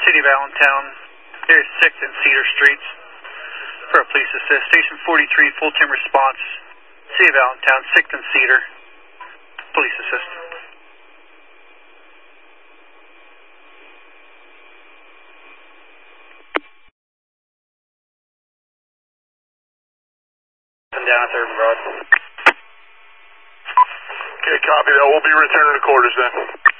City of Allentown, area 6th and Cedar Streets for a police assist. Station 43, full team response. City of Allentown, 6th and Cedar, police assist. Down at 3rd and Broad. Okay, copy that. We'll be returning to quarters then.